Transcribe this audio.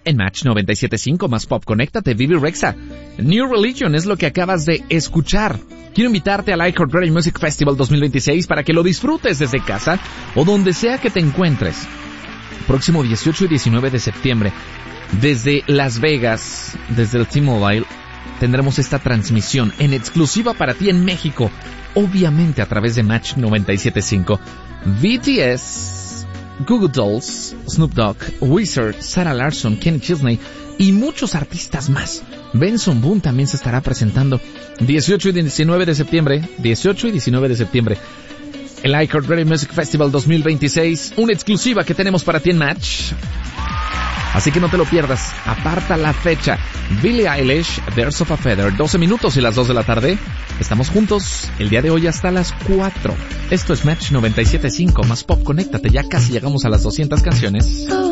En Match 97.5 más Pop, conéctate, Vivi Rexa. New Religion es lo que acabas de escuchar. Quiero invitarte al iHeartRadio Music Festival 2026 para que lo disfrutes desde casa o donde sea que te encuentres. Próximo 18 y 19 de septiembre, desde Las Vegas, desde el T-Mobile, tendremos esta transmisión en exclusiva para ti en México, obviamente a través de Match 97.5. BTS, Google Dolls, Snoop Dogg, Weezer, Sarah Larsson, Kenny Chesney y muchos artistas más. Benson Boone también se estará presentando 18 y 19 de septiembre, el iHeartRadio Music Festival 2026, una exclusiva que tenemos para ti en Match. Así que no te lo pierdas, aparta la fecha. Billie Eilish, Birds of a Feather, 12 minutos y las 2 de la tarde. Estamos juntos el día de hoy hasta las 4. Esto es Match 97.5 más Pop, conéctate, ya casi llegamos a las 200 canciones.